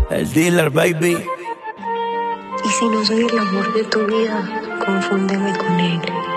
El dealer, baby. Y si no soy el amor de tu vida, confúndeme con él.